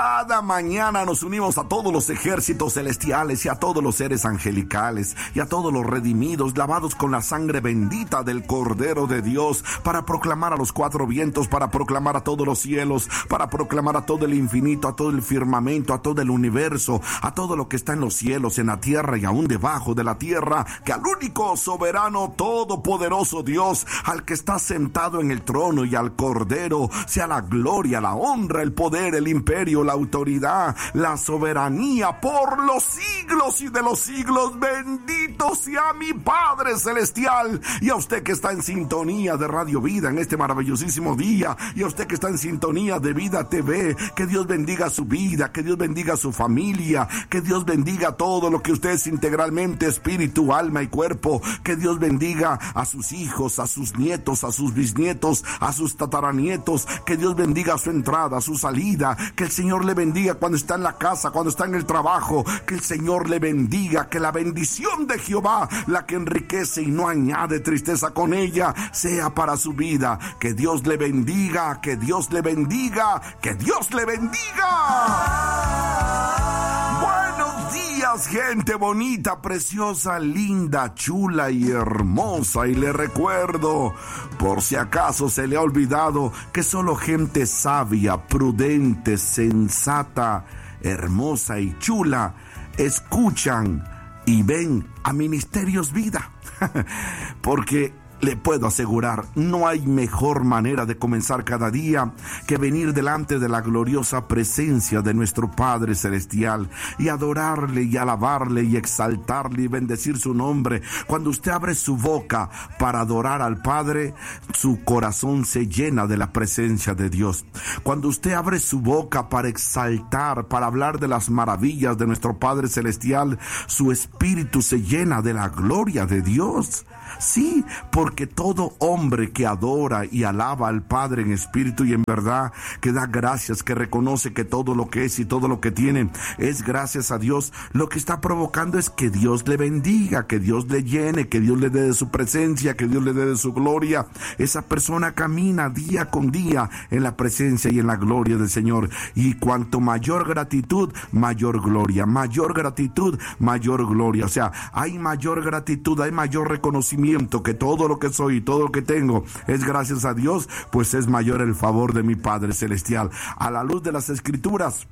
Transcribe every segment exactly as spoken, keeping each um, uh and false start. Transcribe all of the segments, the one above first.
Cada mañana nos unimos a todos los ejércitos celestiales y a todos los seres angelicales y a todos los redimidos, lavados con la sangre bendita del Cordero de Dios, para proclamar a los cuatro vientos, para proclamar a todos los cielos, para proclamar a todo el infinito, a todo el firmamento, a todo el universo, a todo lo que está en los cielos, en la tierra y aún debajo de la tierra, que al único soberano, todopoderoso Dios, al que está sentado en el trono y al Cordero, sea la gloria, la honra, el poder, el imperio, la autoridad, la soberanía por los siglos y de los siglos. Bendito sea mi Padre Celestial. Y a usted que está en sintonía de Radio Vida en este maravillosísimo día, y a usted que está en sintonía de Vida T V, que Dios bendiga su vida, que Dios bendiga su familia, que Dios bendiga todo lo que usted es integralmente, espíritu, alma y cuerpo, que Dios bendiga a sus hijos, a sus nietos, a sus bisnietos, a sus tataranietos, que Dios bendiga su entrada, su salida, que el Señor le bendiga cuando está en la casa, cuando está en el trabajo, que el Señor le bendiga, que la bendición de Jehová, la que enriquece y no añade tristeza con ella, sea para su vida. Que Dios le bendiga, que Dios le bendiga, que Dios le bendiga. Buenos días, gente bonita, preciosa, linda, chula y hermosa. Y le recuerdo, por si acaso se le ha olvidado, que solo gente sabia, prudente, sensata, hermosa y chula escuchan y ven a Ministerios Vida. Porque le puedo asegurar, no hay mejor manera de comenzar cada día que venir delante de la gloriosa presencia de nuestro Padre Celestial y adorarle y alabarle y exaltarle y bendecir su nombre. Cuando usted abre su boca para adorar al Padre, su corazón se llena de la presencia de Dios. Cuando usted abre su boca para exaltar, para hablar de las maravillas de nuestro Padre Celestial, su espíritu se llena de la gloria de Dios. Sí, porque todo hombre que adora y alaba al Padre en espíritu y en verdad, que da gracias, que reconoce que todo lo que es y todo lo que tiene es gracias a Dios, lo que está provocando es que Dios le bendiga, que Dios le llene, que Dios le dé de su presencia, que Dios le dé de su gloria. Esa persona camina día con día en la presencia y en la gloria del Señor. Y cuanto mayor gratitud, mayor gloria, mayor gratitud, mayor gloria. O sea, hay mayor gratitud, hay mayor reconocimiento, que todo lo que soy y todo lo que tengo es gracias a Dios, pues es mayor el favor de mi Padre Celestial. A la luz de las Escrituras,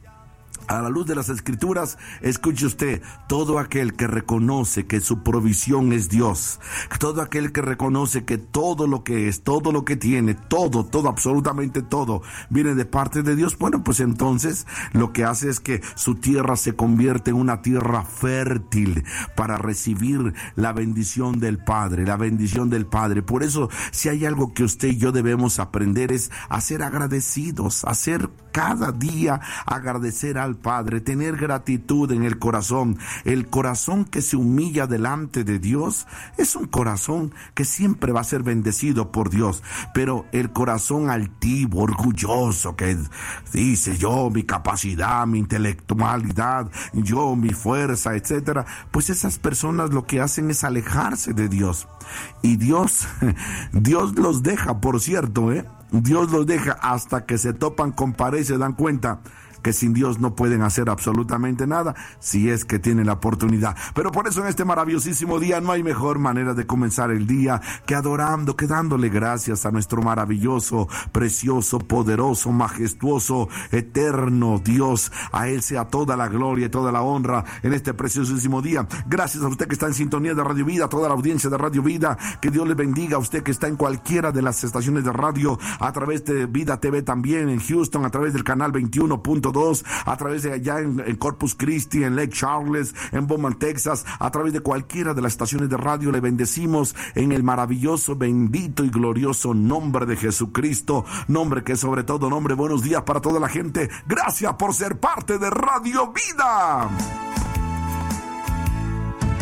A la luz de las Escrituras, escuche usted, todo aquel que reconoce que su provisión es Dios, todo aquel que reconoce que todo lo que es, todo lo que tiene, todo, todo, absolutamente todo, viene de parte de Dios, bueno, pues entonces lo que hace es que su tierra se convierte en una tierra fértil para recibir la bendición del Padre, la bendición del Padre. Por eso, si hay algo que usted y yo debemos aprender es a ser agradecidos, a ser cada día agradecer al Padre, tener gratitud en el corazón. El corazón que se humilla delante de Dios es un corazón que siempre va a ser bendecido por Dios, pero el corazón altivo, orgulloso, que dice yo, mi capacidad, mi intelectualidad, yo, mi fuerza, etcétera, pues esas personas lo que hacen es alejarse de Dios. Y Dios, Dios los deja, por cierto, ¿eh? Dios los deja hasta que se topan con pared y se dan cuenta que sin Dios no pueden hacer absolutamente nada, si es que tienen la oportunidad. Pero por eso en este maravillosísimo día no hay mejor manera de comenzar el día que adorando, que dándole gracias a nuestro maravilloso, precioso, poderoso, majestuoso, eterno Dios. A Él sea toda la gloria y toda la honra en este preciosísimo día. Gracias a usted que está en sintonía de Radio Vida, a toda la audiencia de Radio Vida. Que Dios le bendiga a usted que está en cualquiera de las estaciones de radio, a través de Vida T V también en Houston, a través del canal veintiuno punto dos, a través de allá en, en Corpus Christi, en Lake Charles, en Beaumont, Texas, a través de cualquiera de las estaciones de radio. Le bendecimos en el maravilloso, bendito y glorioso nombre de Jesucristo, nombre que sobre todo nombre. Buenos días para toda la gente. Gracias por ser parte de Radio Vida.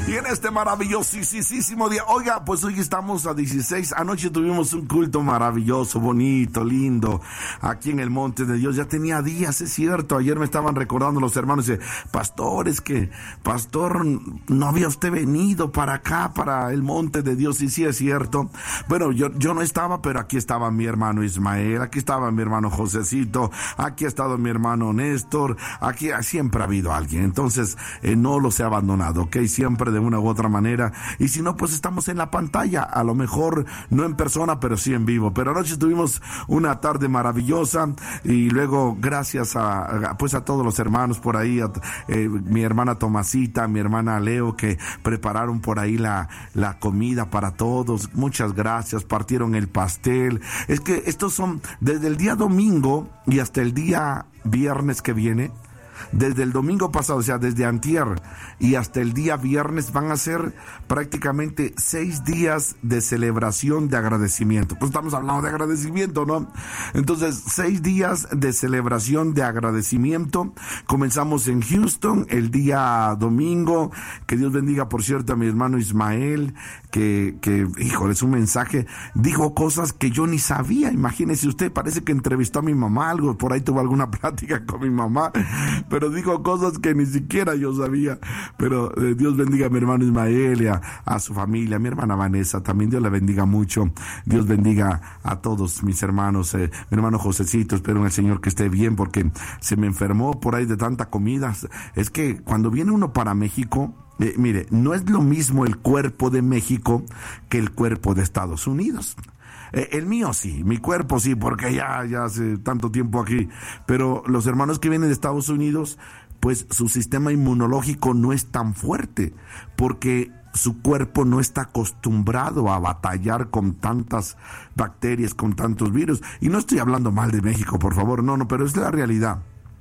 Y en este maravillosísimo día, oiga, pues hoy estamos a dieciséis, anoche tuvimos un culto maravilloso, bonito, lindo, aquí en el Monte de Dios. Ya tenía días, es cierto, ayer me estaban recordando los hermanos, dice, pastor, es que, pastor, no había usted venido para acá, para el Monte de Dios, y sí es cierto. Bueno, yo, yo no estaba, pero aquí estaba mi hermano Ismael, aquí estaba mi hermano Josecito, aquí ha estado mi hermano Néstor, aquí siempre ha habido alguien, entonces eh, no los he abandonado, ok, siempre de una u otra manera, y si no, pues estamos en la pantalla, a lo mejor no en persona, pero sí en vivo. Pero anoche tuvimos una tarde maravillosa, y luego gracias a, a pues a todos los hermanos por ahí, a, eh, mi hermana Tomasita, mi hermana Leo, que prepararon por ahí la, la comida para todos, muchas gracias, partieron el pastel. Es que estos son, desde el día domingo y hasta el día viernes que viene, desde el domingo pasado, o sea, desde antier y hasta el día viernes, van a ser prácticamente seis días de celebración de agradecimiento. Pues estamos hablando de agradecimiento, ¿no? Entonces, seis días de celebración de agradecimiento. Comenzamos en Houston el día domingo. Que Dios bendiga, por cierto, a mi hermano Ismael, que, que, híjole, es un mensaje, dijo cosas que yo ni sabía. Imagínese usted, parece que entrevistó a mi mamá, algo, por ahí tuvo alguna plática con mi mamá, pero dijo cosas que ni siquiera yo sabía. Pero eh, Dios bendiga a mi hermano Ismael y a, a su familia, a mi hermana Vanessa, también Dios la bendiga mucho. Dios bendiga a todos mis hermanos, eh, mi hermano Josecito, espero en el Señor que esté bien, porque se me enfermó por ahí de tanta comida. Es que cuando viene uno para México, eh, mire, no es lo mismo el cuerpo de México que el cuerpo de Estados Unidos. Eh, el mío sí, mi cuerpo sí, porque ya, ya hace tanto tiempo aquí, pero los hermanos que vienen de Estados Unidos, pues su sistema inmunológico no es tan fuerte, porque su cuerpo no está acostumbrado a batallar con tantas bacterias, con tantos virus. Y no estoy hablando mal de México, por favor, no, no, pero es la realidad.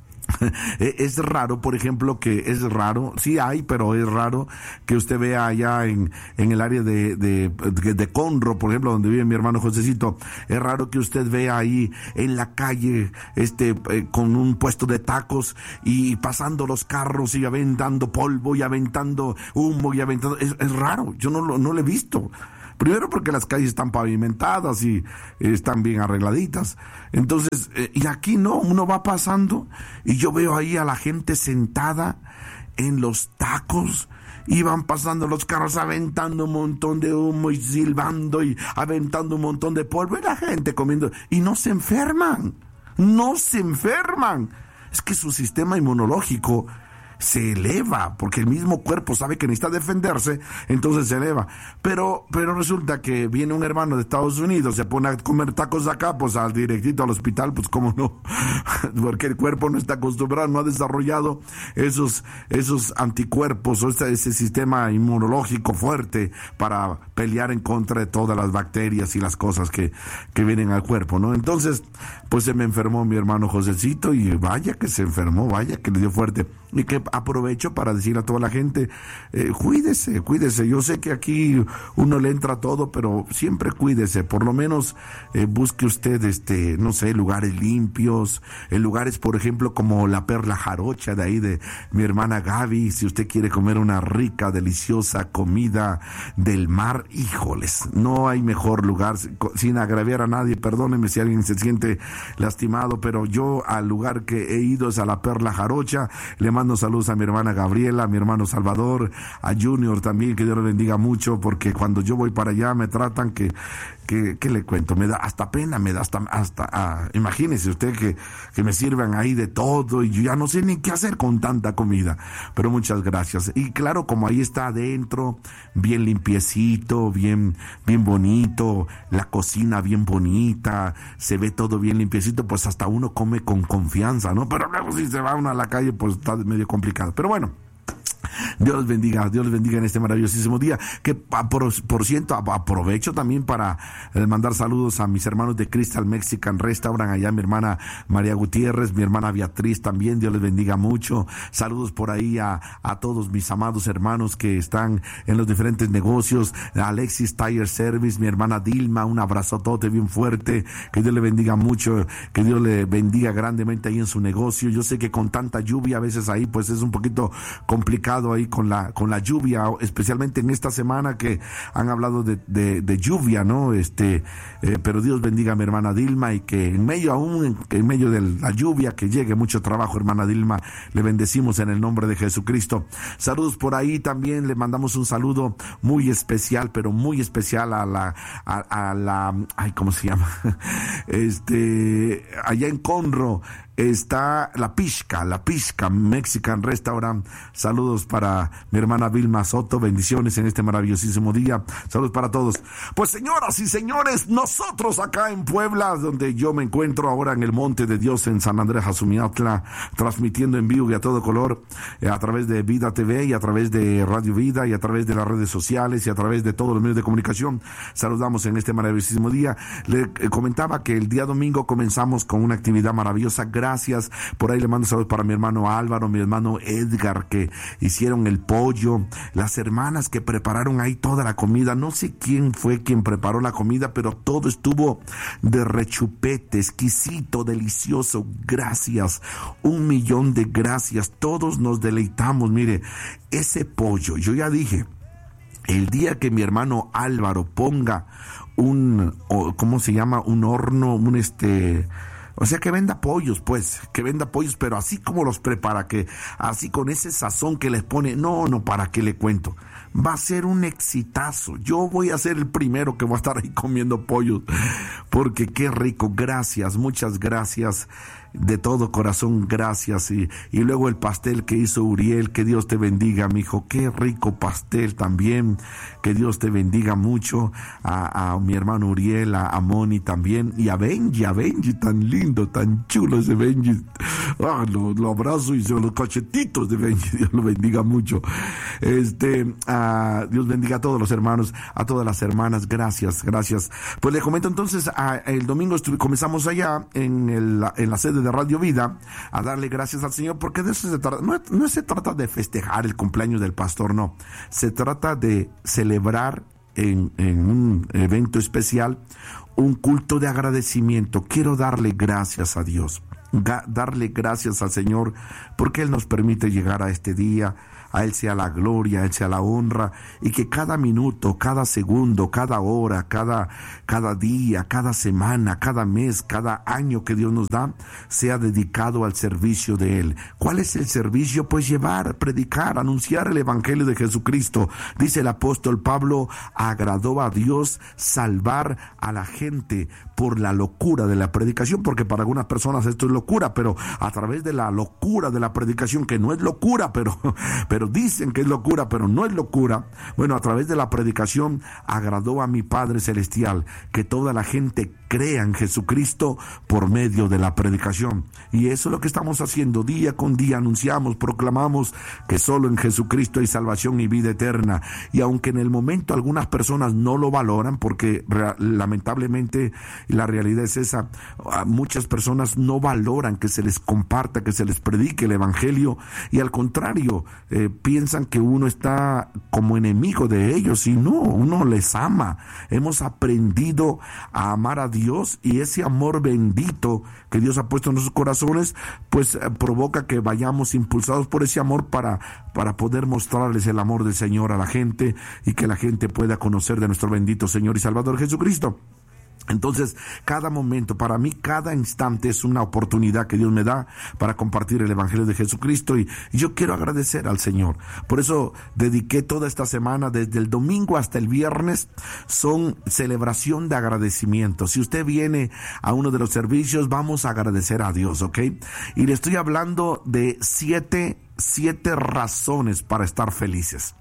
Es raro, por ejemplo, que es raro, sí hay, pero es raro que usted vea allá en, en el área de, de, de, de Conroe, por ejemplo, donde vive mi hermano Josecito, es raro que usted vea ahí en la calle, este, eh, con un puesto de tacos y pasando los carros y aventando polvo y aventando humo y aventando, es, es raro, yo no lo, no lo he visto. Primero porque las calles están pavimentadas y eh, están bien arregladitas. Entonces, eh, y aquí no, uno va pasando y yo veo ahí a la gente sentada en los tacos y van pasando los carros aventando un montón de humo y silbando y aventando un montón de polvo y la gente comiendo y no se enferman, no se enferman. Es que su sistema inmunológico se eleva, porque el mismo cuerpo sabe que necesita defenderse, entonces se eleva. Pero, pero resulta que viene un hermano de Estados Unidos, se pone a comer tacos acá, pues al directito al hospital, pues cómo no, porque el cuerpo no está acostumbrado, no ha desarrollado esos, esos anticuerpos o ese, ese sistema inmunológico fuerte para pelear en contra de todas las bacterias y las cosas que, que vienen al cuerpo, ¿no? Entonces, pues se me enfermó mi hermano Josecito y vaya que se enfermó, vaya que le dio fuerte. Y que aprovecho para decir a toda la gente, eh, cuídese, cuídese. Yo sé que aquí uno le entra todo, pero siempre cuídese. Por lo menos eh, busque usted, este, no sé, lugares limpios, en lugares, por ejemplo, como la Perla Jarocha de ahí de mi hermana Gaby. Si usted quiere comer una rica, deliciosa comida del mar, híjoles, no hay mejor lugar, sin agraviar a nadie. Perdónenme si alguien se siente lastimado, pero yo al lugar que he ido es a la Perla Jarocha. Le mando saludos a mi hermana Gabriela, a mi hermano Salvador, a Junior también, que Dios le bendiga mucho, porque cuando yo voy para allá me tratan que, que, que le cuento, me da hasta pena, me da hasta, hasta, ah, imagínese usted que, que me sirvan ahí de todo y yo ya no sé ni qué hacer con tanta comida, pero muchas gracias. Y claro, como ahí está adentro, bien limpiecito, bien, bien bonito, la cocina bien bonita, se ve todo bien limpiecito, pues hasta uno come con confianza, ¿no? Pero luego si se va uno a la calle, pues está medio complicado. Pero bueno, Dios les bendiga, Dios les bendiga en este maravillosísimo día. Que por, por ciento aprovecho también para eh, mandar saludos a mis hermanos de Crystal Mexican Restaurant, allá mi hermana María Gutiérrez, mi hermana Beatriz también, Dios les bendiga mucho. Saludos por ahí a, a todos mis amados hermanos que están en los diferentes negocios, a Alexis Tire Service, mi hermana Dilma, un abrazotote bien fuerte, que Dios le bendiga mucho, que Dios le bendiga grandemente ahí en su negocio. Yo sé que con tanta lluvia a veces ahí pues es un poquito complicado ahí ahí con la con la lluvia, especialmente en esta semana que han hablado de, de, de lluvia, ¿no? Este, eh, pero Dios bendiga a mi hermana Dilma, y que en medio aún, en, en medio de la lluvia, que llegue mucho trabajo, hermana Dilma, le bendecimos en el nombre de Jesucristo. Saludos por ahí también, le mandamos un saludo muy especial, pero muy especial a la, a, a la, ay, ¿cómo se llama? Este, allá en Conroe está La Pizca, La Pizca Mexican Restaurant. Saludos para mi hermana Vilma Soto, bendiciones en este maravillosísimo día. Saludos para todos. Pues señoras y señores, nosotros acá en Puebla, donde yo me encuentro ahora en el Monte de Dios en San Andrés Azumiautla, transmitiendo en vivo y a todo color, eh, a través de Vida T V y a través de Radio Vida y a través de las redes sociales y a través de todos los medios de comunicación. Saludamos en este maravillosísimo día. Le eh, comentaba que el día domingo comenzamos con una actividad maravillosa. Gracias. Por ahí le mando saludos para mi hermano Álvaro, mi hermano Edgar, que hicieron el pollo, las hermanas que prepararon ahí toda la comida. No sé quién fue quien preparó la comida, pero todo estuvo de rechupete, exquisito, delicioso. Gracias. Un millón de gracias. Todos nos deleitamos. Mire, ese pollo, yo ya dije, el día que mi hermano Álvaro ponga un, ¿cómo se llama? Un horno, un este... O sea, que venda pollos, pues, que venda pollos, pero así como los prepara, que así con ese sazón que les pone, no, no, ¿para qué le cuento? Va a ser un exitazo. Yo voy a ser el primero que va a estar ahí comiendo pollos, porque qué rico. Gracias, muchas gracias. De todo corazón, gracias. Y, y luego el pastel que hizo Uriel, que Dios te bendiga, mijo. Qué rico pastel también. Que Dios te bendiga mucho. A, a mi hermano Uriel, a, a Moni también. Y a Benji, a Benji, tan lindo, tan chulo ese Benji. Ah, lo, lo abrazo y son los cachetitos de Benji. Dios lo bendiga mucho. Este, a, Dios bendiga a todos los hermanos, a todas las hermanas. Gracias, gracias. Pues le comento entonces, a, el domingo estuve, comenzamos allá en, el, en la sede de Radio Vida a darle gracias al Señor, porque de eso se trata. No, no se trata de festejar el cumpleaños del pastor, no. Se trata de celebrar en, en un evento especial un culto de agradecimiento. Quiero darle gracias a Dios, ga- darle gracias al Señor, porque Él nos permite llegar a este día. A Él sea la gloria, a Él sea la honra, y que cada minuto, cada segundo, cada hora, cada, cada día, cada semana, cada mes, cada año que Dios nos da, sea dedicado al servicio de Él. ¿Cuál es el servicio? Pues llevar, predicar, anunciar el Evangelio de Jesucristo. Dice el apóstol Pablo, agradó a Dios salvar a la gente por la locura de la predicación, porque para algunas personas esto es locura, pero a través de la locura de la predicación, que no es locura, pero, pero dicen que es locura, pero no es locura. Bueno, a través de la predicación agradó a mi Padre Celestial que toda la gente crea en Jesucristo por medio de la predicación. Y eso es lo que estamos haciendo día con día. Anunciamos, proclamamos que solo en Jesucristo hay salvación y vida eterna. Y aunque en el momento algunas personas no lo valoran, porque re- lamentablemente la realidad es esa, muchas personas no valoran que se les comparta, que se les predique el Evangelio, y al contrario, eh, piensan que uno está como enemigo de ellos, y no, uno les ama. Hemos aprendido a amar a Dios, y ese amor bendito que Dios ha puesto en nuestros corazones, pues eh, provoca que vayamos impulsados por ese amor para, para poder mostrarles el amor del Señor a la gente, y que la gente pueda conocer de nuestro bendito Señor y Salvador Jesucristo. Entonces, cada momento, para mí, cada instante es una oportunidad que Dios me da para compartir el Evangelio de Jesucristo, y yo quiero agradecer al Señor. Por eso dediqué toda esta semana, desde el domingo hasta el viernes, son celebración de agradecimiento. Si usted viene a uno de los servicios, vamos a agradecer a Dios, ¿ok? Y le estoy hablando de siete, siete razones para estar felices.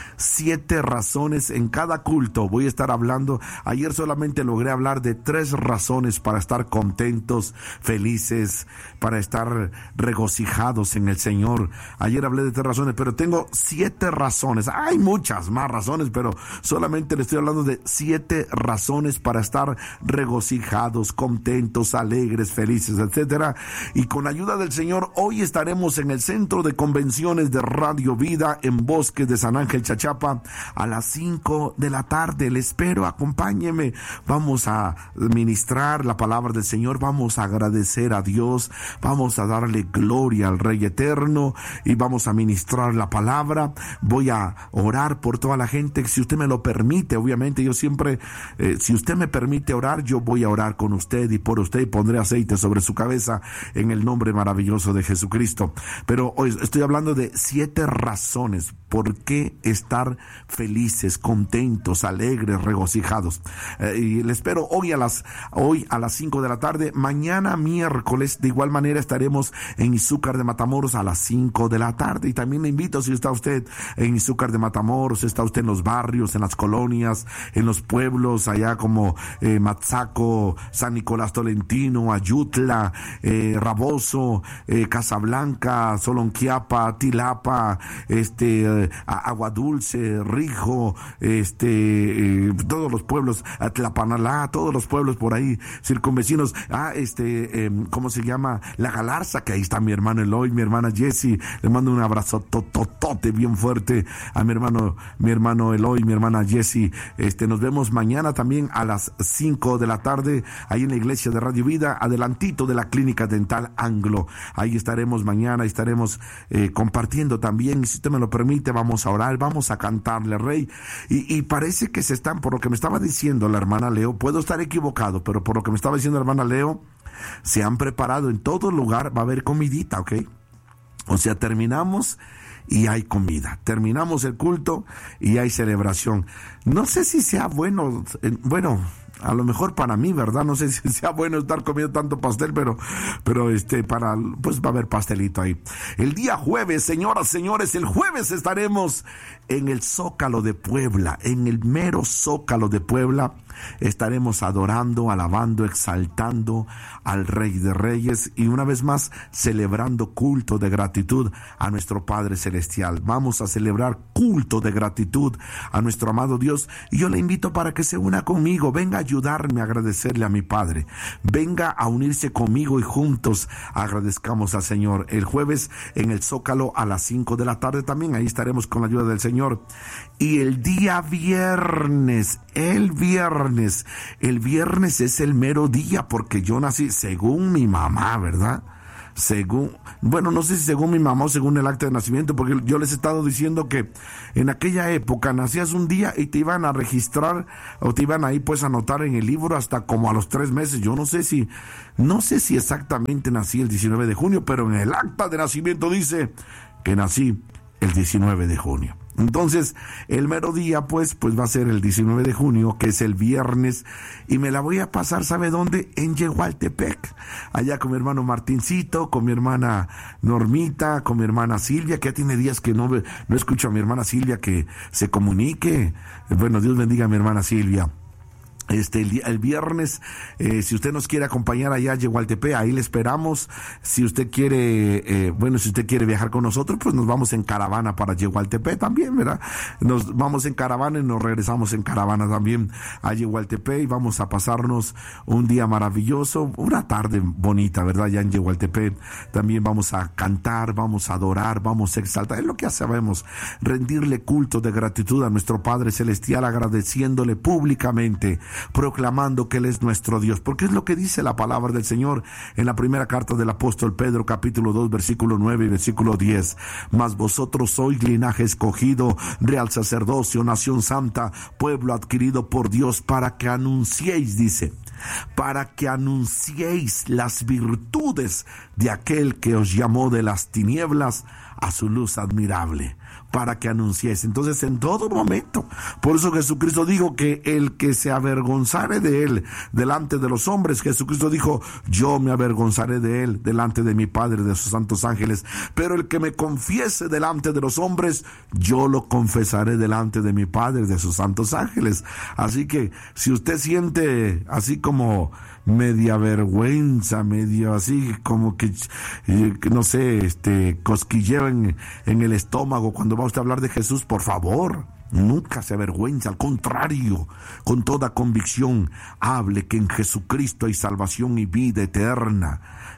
Siete razones en cada culto. Voy a estar hablando. Ayer solamente logré hablar de tres razones para estar contentos, felices, para estar regocijados en el Señor. Ayer hablé de tres razones, pero tengo siete razones. Hay muchas más razones, pero solamente le estoy hablando de siete razones para estar regocijados, contentos, alegres, felices, etcétera. Y con ayuda del Señor, hoy estaremos en el Centro de Convenciones de Radio Vida en Bosques de San Ángel, Chachapa, a las cinco de la tarde. Le espero, acompáñeme. Vamos a ministrar la palabra del Señor, vamos a agradecer a Dios, vamos a darle gloria al Rey Eterno y vamos a ministrar la palabra. Voy a orar por toda la gente, si usted me lo permite. Obviamente yo siempre, eh, si usted me permite orar, yo voy a orar con usted y por usted, y pondré aceite sobre su cabeza en el nombre maravilloso de Jesucristo. Pero hoy estoy hablando de siete razones por qué estar felices, contentos, alegres, regocijados. Eh, y le espero hoy a las hoy a las cinco de la tarde. Mañana miércoles de igual manera estaremos en Izúcar de Matamoros a las cinco de la tarde. Y también le invito, si está usted en Izúcar de Matamoros, está usted en los barrios, en las colonias, en los pueblos allá como eh, Matzaco, San Nicolás Tolentino, Ayutla, eh, Raboso, eh, Casablanca, Solonquiapa, Tilapa, este, eh, Aguadulce, Rijo, este, eh, todos los pueblos, Tlapanalá, todos los pueblos por ahí circunvecinos. Ah, este, eh, ¿cómo se llama? La Galarza, que ahí está mi hermano Eloy, mi hermana Jessie. Le mando un abrazo tototote bien fuerte a mi hermano, mi hermano Eloy, mi hermana Jessie. Este, nos vemos mañana también a las cinco de la tarde, ahí en la iglesia de Radio Vida, adelantito de la Clínica Dental Anglo. Ahí estaremos mañana, estaremos eh, compartiendo también. Si usted me lo permite, vamos a orar, vamos a cantarle, Rey. Y, y parece que se están, por lo que me estaba diciendo la hermana Leo, puedo estar equivocado, pero por lo que me estaba diciendo la hermana Leo, se han preparado en todo lugar, va a haber comidita, ¿ok? O sea, terminamos y hay comida. Terminamos el culto y hay celebración. No sé si sea bueno, eh, bueno, a lo mejor para mí, ¿verdad? No sé si sea bueno estar comiendo tanto pastel, pero, pero este, para, pues va a haber pastelito ahí. El día jueves, señoras, señores, el jueves estaremos en el Zócalo de Puebla, en el mero Zócalo de Puebla. Estaremos adorando, alabando, exaltando al Rey de Reyes y una vez más celebrando culto de gratitud a nuestro Padre Celestial. Vamos a celebrar culto de gratitud a nuestro amado Dios y yo le invito para que se una conmigo. Venga a ayudarme a agradecerle a mi Padre. Venga a unirse conmigo y juntos agradezcamos al Señor. El jueves en el Zócalo a las cinco de la tarde también, ahí estaremos con la ayuda del Señor. Y el día viernes, el viernes, el viernes es el mero día porque yo nací según mi mamá, ¿verdad? Según, bueno, no sé si según mi mamá o según el acta de nacimiento, porque yo les he estado diciendo que en aquella época nacías un día y te iban a registrar o te iban ahí pues a anotar en el libro hasta como a los tres meses. Yo no sé si, no sé si exactamente nací el diecinueve de junio, pero en el acta de nacimiento dice que nací el diecinueve de junio. Entonces, el mero día, pues, pues va a ser el diecinueve de junio, que es el viernes, y me la voy a pasar, ¿sabe dónde? En Yehualtepec, allá con mi hermano Martincito, con mi hermana Normita, con mi hermana Silvia, que ya tiene días que no, no escucho a mi hermana Silvia que se comunique. Bueno, Dios bendiga a mi hermana Silvia. Este, el, el viernes, eh, si usted nos quiere acompañar allá a Yehualtepec, ahí le esperamos. Si usted quiere, eh, bueno, si usted quiere viajar con nosotros, pues nos vamos en caravana para Yehualtepec también, ¿verdad? Nos vamos en caravana y nos regresamos en caravana también a Yehualtepec y vamos a pasarnos un día maravilloso, una tarde bonita, ¿verdad? Ya en Yehualtepec también vamos a cantar, vamos a adorar, vamos a exaltar, es lo que ya sabemos, rendirle culto de gratitud a nuestro Padre Celestial, agradeciéndole públicamente, proclamando que Él es nuestro Dios, porque es lo que dice la palabra del Señor en la primera carta del apóstol Pedro, capítulo dos, versículo nueve y versículo diez. Mas vosotros sois linaje escogido, real sacerdocio, nación santa, pueblo adquirido por Dios, para que anunciéis, dice, para que anunciéis las virtudes de aquel que os llamó de las tinieblas a su luz admirable, para que anunciéis. Entonces, en todo momento, por eso Jesucristo dijo que el que se avergonzare de él delante de los hombres, Jesucristo dijo, yo me avergonzaré de él delante de mi Padre, de sus santos ángeles, pero el que me confiese delante de los hombres, yo lo confesaré delante de mi Padre, de sus santos ángeles. Así que, si usted siente así como media vergüenza, medio así como que, eh, no sé, este, cosquilleo en, en el estómago cuando va usted a hablar de Jesús, por favor, nunca se avergüenza, al contrario, con toda convicción, hable que en Jesucristo hay salvación y vida eterna.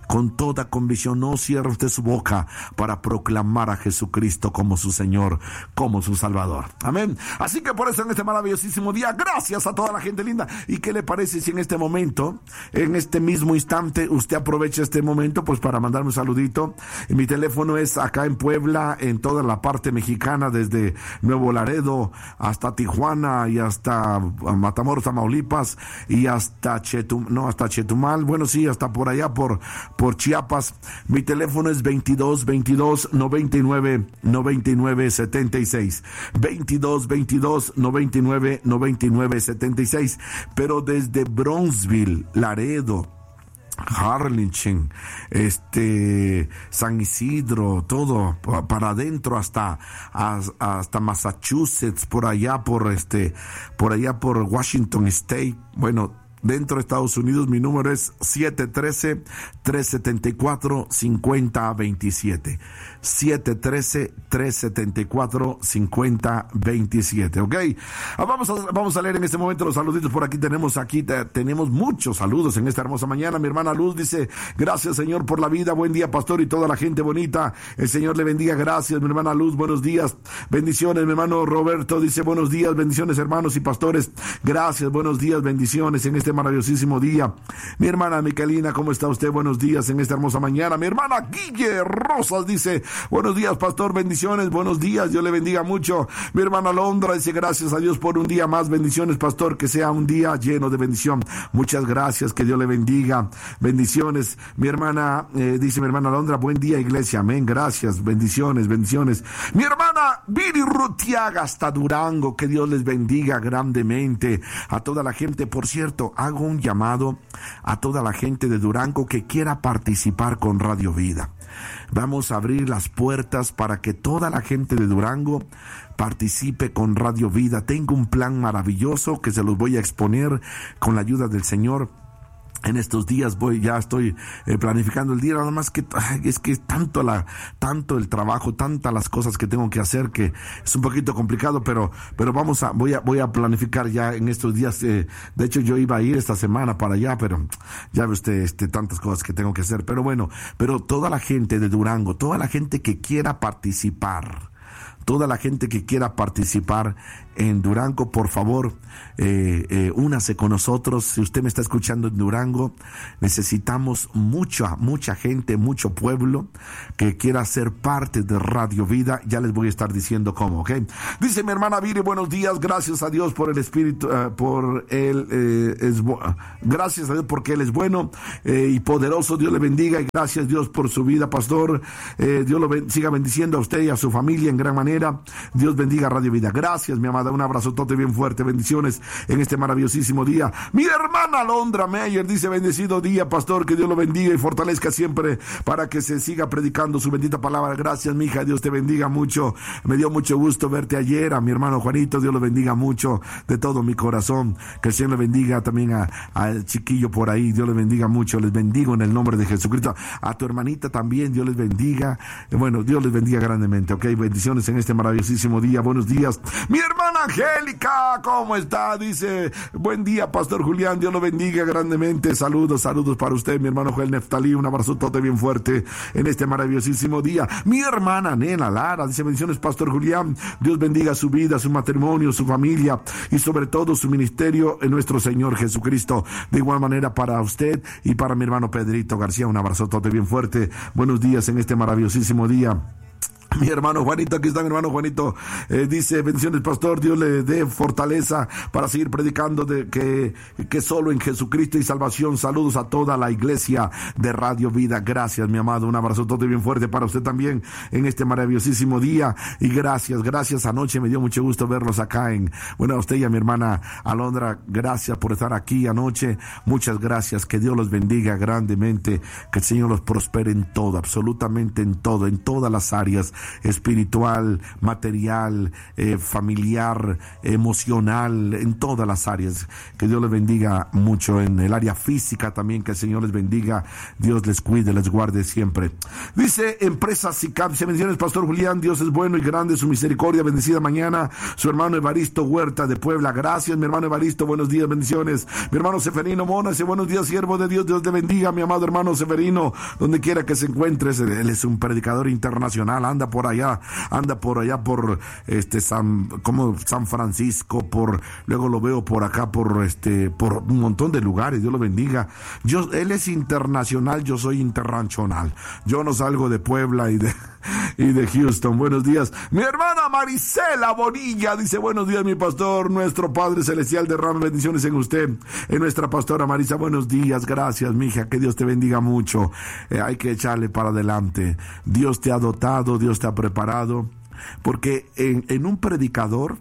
con toda convicción, no cierre usted su boca para proclamar a Jesucristo como su Señor, como su Salvador. Amén. Así que por eso en este maravillosísimo día, gracias a toda la gente linda. ¿Y qué le parece si en este momento, en este mismo instante, usted aprovecha este momento pues para mandarme un saludito? Mi teléfono es acá en Puebla, en toda la parte mexicana, desde Nuevo Laredo hasta Tijuana y hasta Matamoros, Tamaulipas, y hasta Chetum, no, hasta Chetumal, bueno, sí, hasta por allá, por, por Chiapas. Mi teléfono es veintidós veintidós noventa y nueve noventa y nueve setenta y seis, veintidós veintidós noventa y nueve noventa y nueve setenta y seis, pero desde Bronzeville, Laredo, Harlingen, este, San Isidro, todo para adentro hasta hasta Massachusetts, por allá por este, por allá por Washington State, bueno, dentro de Estados Unidos. Mi número es siete uno tres, tres siete cuatro, cinco cero dos siete. siete uno tres, tres siete cuatro, cinco cero dos siete. ¿Ok? Vamos a, vamos a leer en este momento los saluditos. Por aquí tenemos, aquí te, tenemos muchos saludos en esta hermosa mañana. Mi hermana Luz dice: gracias, Señor, por la vida. Buen día, pastor, y toda la gente bonita. El Señor le bendiga. Gracias, mi hermana Luz. Buenos días. Bendiciones. Mi hermano Roberto dice: buenos días. Bendiciones, hermanos y pastores. Gracias. Buenos días. Bendiciones en este maravillosísimo día. Mi hermana Micaelina, ¿cómo está usted? Buenos días en esta hermosa mañana. Mi hermana Guille Rosas dice: buenos días, pastor, bendiciones, buenos días, Dios le bendiga mucho. Mi hermana Londra dice: gracias a Dios por un día más. Bendiciones, pastor, que sea un día lleno de bendición. Muchas gracias, que Dios le bendiga. Bendiciones. Mi hermana, eh, dice mi hermana Londra: buen día, iglesia. Amén, gracias, bendiciones, bendiciones. Mi hermana Viri Rutiaga hasta Durango, que Dios les bendiga grandemente. A toda la gente, por cierto, hago un llamado a toda la gente de Durango que quiera participar con Radio Vida. Vamos a abrir las puertas para que toda la gente de Durango participe con Radio Vida. Tengo un plan maravilloso que se los voy a exponer con la ayuda del Señor. En estos días voy, ya estoy eh, planificando el día, nada más que ay, es que tanto la, tanto el trabajo, tantas las cosas que tengo que hacer que es un poquito complicado, pero, pero vamos a, voy a, voy a planificar ya en estos días. Eh, de hecho, yo iba a ir esta semana para allá, pero ya ve usted, este, tantas cosas que tengo que hacer. Pero bueno, pero toda la gente de Durango, toda la gente que quiera participar, toda la gente que quiera participar en Durango, por favor, eh, eh, únase con nosotros. Si usted me está escuchando en Durango, necesitamos mucha, mucha gente, mucho pueblo que quiera ser parte de Radio Vida. Ya les voy a estar diciendo cómo, ¿ok? Dice mi hermana Viri: buenos días, gracias a Dios por el Espíritu, uh, por él, eh, es bu- gracias a Dios porque Él es bueno eh, y poderoso. Dios le bendiga y gracias, Dios, por su vida, pastor. Eh, Dios lo ben- siga bendiciendo a usted y a su familia en gran manera. Dios bendiga Radio Vida. Gracias, mi amada. Un abrazotote bien fuerte. Bendiciones en este maravillosísimo día. Mi hermana Londra Meyer dice: bendecido día, pastor, que Dios lo bendiga y fortalezca siempre para que se siga predicando su bendita palabra. Gracias, mi hija, Dios te bendiga mucho. Me dio mucho gusto verte ayer. A mi hermano Juanito, Dios lo bendiga mucho de todo mi corazón. Que el Señor le bendiga también a, al chiquillo por ahí. Dios le bendiga mucho. Les bendigo en el nombre de Jesucristo. A tu hermanita también, Dios les bendiga. Bueno, Dios les bendiga grandemente, ok. Bendiciones en este maravillosísimo día. Buenos días. Mi hermana Angélica, ¿cómo está? Dice: buen día, pastor Julián, Dios lo bendiga grandemente. Saludos, saludos para usted, mi hermano Joel Neftalí. Un abrazotote bien fuerte en este maravillosísimo día. Mi hermana Nena Lara dice: bendiciones, pastor Julián, Dios bendiga su vida, su matrimonio, su familia y sobre todo su ministerio en nuestro Señor Jesucristo. De igual manera para usted y para mi hermano Pedrito García, un abrazotote bien fuerte. Buenos días en este maravillosísimo día. Mi hermano Juanito, aquí está mi hermano Juanito, eh, dice: bendiciones, pastor, Dios le dé fortaleza para seguir predicando de que, que solo en Jesucristo y salvación. Saludos a toda la iglesia de Radio Vida. Gracias, mi amado, un abrazo todo bien fuerte para usted también en este maravillosísimo día. Y gracias, gracias, anoche me dio mucho gusto verlos acá en, bueno, a usted y a mi hermana Alondra, gracias por estar aquí anoche. Muchas gracias, que Dios los bendiga grandemente, que el Señor los prospere en todo, absolutamente en todo, en todas las áreas espiritual, material, eh, familiar, emocional, en todas las áreas. Que Dios les bendiga mucho en el área física también, que el Señor les bendiga, Dios les cuide, les guarde siempre. Dice Empresa SICAP, dice: bendiciones Pastor Julián, Dios es bueno y grande, su misericordia, bendecida mañana, su hermano Evaristo Huerta de Puebla. Gracias, mi hermano Evaristo, buenos días, bendiciones. Mi hermano Seferino Mona dice: buenos días, siervo de Dios, Dios te bendiga, mi amado hermano Seferino, donde quiera que se encuentre. Él es un predicador internacional, anda por allá, anda por allá por este San, como San Francisco, por, luego lo veo por acá, por este, por un montón de lugares. Dios lo bendiga. Yo, él es internacional, yo soy internacional. Yo no salgo de Puebla y de, y de Houston. Buenos días. Mi hermana Marisela Bonilla dice: buenos días, mi pastor, nuestro Padre Celestial derrama bendiciones en usted, en nuestra pastora Marisa. Buenos días, gracias, mija, que Dios te bendiga mucho. Eh, hay que echarle para adelante. Dios te ha dotado, Dios te ha preparado, porque en, en un predicador,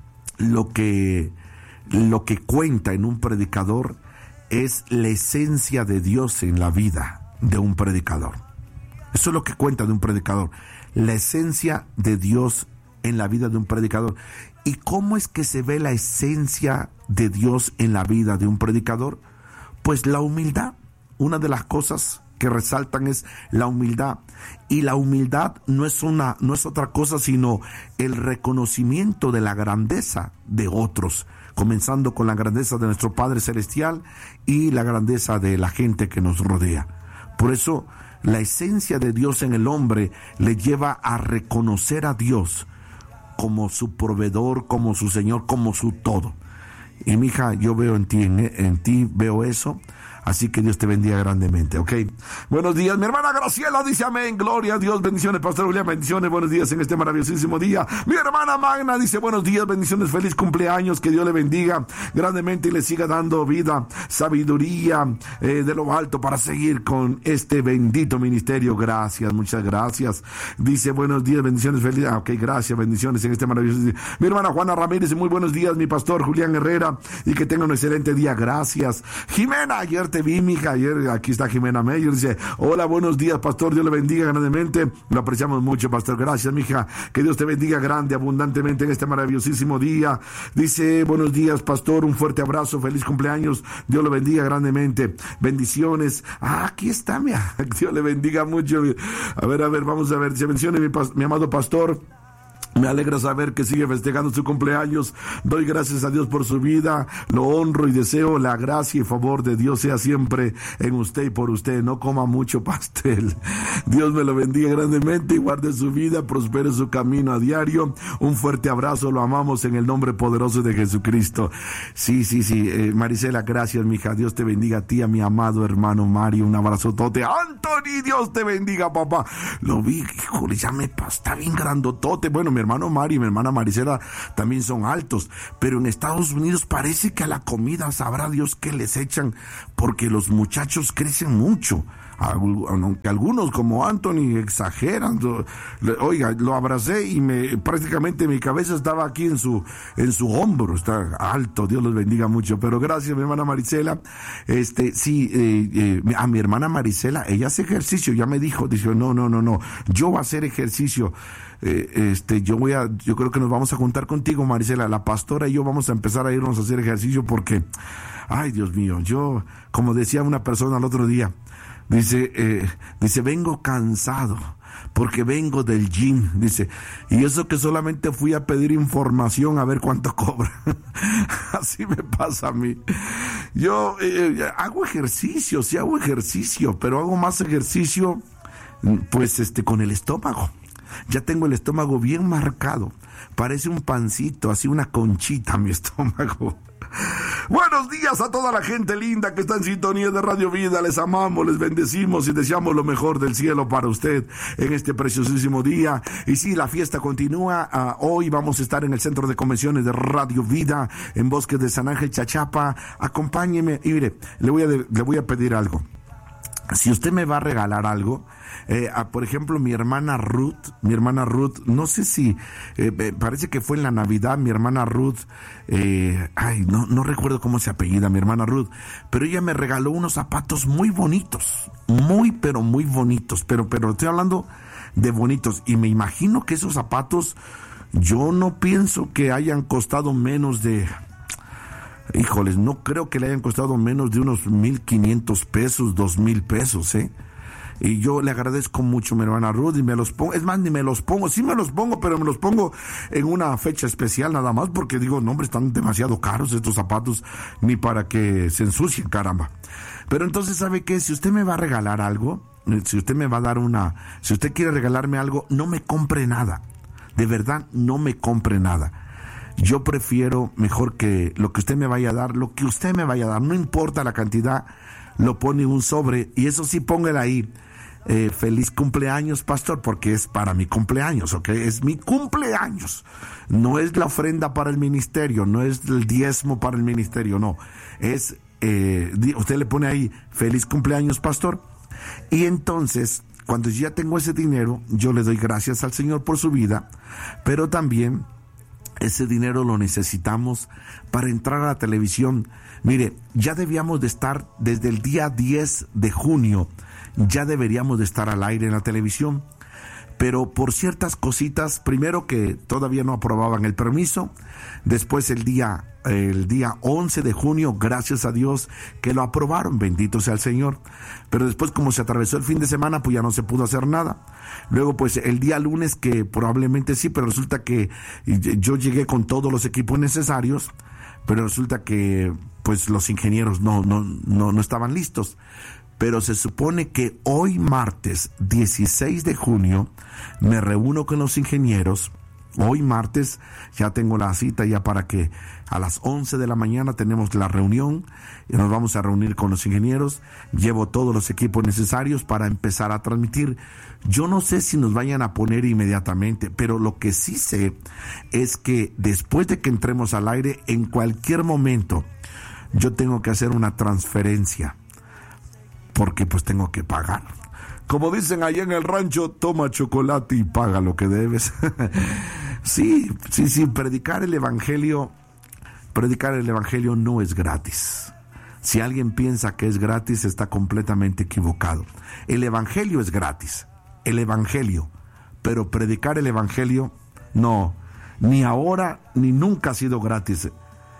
lo que, lo que cuenta en un predicador es la esencia de Dios en la vida de un predicador. Eso es lo que cuenta de un predicador, la esencia de Dios en la vida de un predicador. ¿Y cómo es que se ve la esencia de Dios en la vida de un predicador? Pues la humildad. Una de las cosas que resaltan es la humildad, y la humildad no es una, no es otra cosa sino el reconocimiento de la grandeza de otros, comenzando con la grandeza de nuestro Padre Celestial y la grandeza de la gente que nos rodea. Por eso la esencia de Dios en el hombre le lleva a reconocer a Dios como su proveedor, como su Señor, como su todo. Y mija, yo veo en ti, en, en ti veo eso. Así que Dios te bendiga grandemente, ¿ok? Buenos días, mi hermana Graciela dice: amén, gloria a Dios, bendiciones, Pastor Julián, bendiciones, buenos días en este maravillosísimo día. Mi hermana Magna dice: buenos días, bendiciones, feliz cumpleaños, que Dios le bendiga grandemente y le siga dando vida, sabiduría eh, de lo alto para seguir con este bendito ministerio. Gracias, muchas gracias. Dice: buenos días, bendiciones, feliz, ah, ok, gracias, bendiciones en este maravilloso día. Mi hermana Juana Ramírez, muy buenos días, mi Pastor Julián Herrera, y que tenga un excelente día, gracias. Jimena, ayer te vi, mija, ayer, aquí está Jimena Meyer, dice: hola, buenos días, Pastor, Dios le bendiga grandemente, lo apreciamos mucho, Pastor, gracias, mija, que Dios te bendiga grande, abundantemente en este maravillosísimo día. Dice: buenos días, Pastor, un fuerte abrazo, feliz cumpleaños, Dios le bendiga grandemente, bendiciones. Ah, aquí está, mija, Dios le bendiga mucho. A ver, a ver, vamos a ver, dice: bendiciones, mi, mi amado Pastor. Me alegra saber que sigue festejando su cumpleaños. Doy gracias a Dios por su vida. Lo honro y deseo la gracia y favor de Dios sea siempre en usted y por usted. No coma mucho pastel. Dios me lo bendiga grandemente y guarde su vida, prospere su camino a diario. Un fuerte abrazo, lo amamos en el nombre poderoso de Jesucristo. Sí, sí, sí. Eh, Marisela, gracias, mija. Dios te bendiga a ti, a mi amado hermano Mario. Un abrazotote. Anthony, Dios te bendiga, papá. Lo vi, híjole, ya me está bien grandotote. Bueno, mi hermano Mario y mi hermana Marisela también son altos, pero en Estados Unidos parece que a la comida sabrá Dios que les echan, porque los muchachos crecen mucho. Aunque algunos como Anthony exageran. Oiga, lo abracé y me prácticamente mi cabeza estaba aquí en su en su hombro. Está alto, Dios los bendiga mucho. Pero gracias, mi hermana Marisela. Este, sí, eh, eh, a mi hermana Marisela, ella hace ejercicio, ya me dijo, dice: no, no, no, no, yo voy a hacer ejercicio. Eh, este, yo voy a, yo creo que nos vamos a juntar contigo, Marisela, la pastora y yo vamos a empezar a irnos a hacer ejercicio porque, ay, Dios mío, yo, como decía una persona el otro día, dice, eh, dice, vengo cansado porque vengo del gym, dice, y eso que solamente fui a pedir información a ver cuánto cobra. Así me pasa a mí. Yo eh, hago ejercicio, sí hago ejercicio, pero hago más ejercicio, pues, este, con el estómago. Ya tengo el estómago bien marcado. Parece un pancito, así una conchita mi estómago. Buenos días a toda la gente linda que está en sintonía de Radio Vida. Les amamos, les bendecimos y deseamos lo mejor del cielo para usted en este preciosísimo día. Y sí, la fiesta continúa. Uh, hoy vamos a estar en el Centro de Convenciones de Radio Vida, en Bosques de San Ángel, Chachapa. Acompáñeme y mire, le voy a, le voy a pedir algo. Si usted me va a regalar algo, eh, a, por ejemplo, mi hermana Ruth, mi hermana Ruth, no sé si, eh, eh, parece que fue en la Navidad, mi hermana Ruth, eh, ay, no, no recuerdo cómo se apellida mi hermana Ruth, pero ella me regaló unos zapatos muy bonitos, muy, pero muy bonitos, pero, pero estoy hablando de bonitos. Y me imagino que esos zapatos, yo no pienso que hayan costado menos de... Híjoles, no creo que le hayan costado menos de unos mil quinientos pesos, dos mil pesos, ¿eh? Y yo le agradezco mucho, mi hermana Ruth, y me los pongo, es más, ni me los pongo, sí me los pongo, pero me los pongo en una fecha especial nada más, porque digo, no hombre, están demasiado caros estos zapatos, ni para que se ensucien, caramba. Pero entonces, ¿sabe qué? Si usted me va a regalar algo, si usted me va a dar una, si usted quiere regalarme algo, no me compre nada, de verdad, no me compre nada. Yo prefiero mejor que lo que usted me vaya a dar, lo que usted me vaya a dar, no importa la cantidad, lo pone en un sobre, y eso sí, póngale ahí, eh, feliz cumpleaños, pastor, porque es para mi cumpleaños, ¿ok? Es mi cumpleaños, no es la ofrenda para el ministerio, no es el diezmo para el ministerio, no, es, eh, usted le pone ahí, feliz cumpleaños, pastor, y entonces, cuando ya tengo ese dinero, yo le doy gracias al Señor por su vida, pero también ese dinero lo necesitamos para entrar a la televisión. Mire, ya debíamos de estar desde el día diez de junio, ya deberíamos de estar al aire en la televisión, pero por ciertas cositas, primero que todavía no aprobaban el permiso, después el día, el día once de junio, gracias a Dios que lo aprobaron, bendito sea el Señor, pero después como se atravesó el fin de semana, pues ya no se pudo hacer nada. Luego pues el día lunes, que probablemente sí, pero resulta que yo llegué con todos los equipos necesarios, pero resulta que pues los ingenieros no, no, no, no estaban listos. Pero se supone que hoy martes dieciséis de junio me reúno con los ingenieros. Hoy martes ya tengo la cita ya para que a las once de la mañana tenemos la reunión y nos vamos a reunir con los ingenieros. Llevo todos los equipos necesarios para empezar a transmitir. Yo no sé si nos vayan a poner inmediatamente, pero lo que sí sé es que después de que entremos al aire, en cualquier momento yo tengo que hacer una transferencia, porque pues tengo que pagar. Como dicen allá en el rancho, toma chocolate y paga lo que debes. Sí, sí, sí, predicar el evangelio, predicar el evangelio no es gratis. Si alguien piensa que es gratis, está completamente equivocado. El evangelio es gratis, el evangelio, pero predicar el evangelio, no, ni ahora ni nunca ha sido gratis.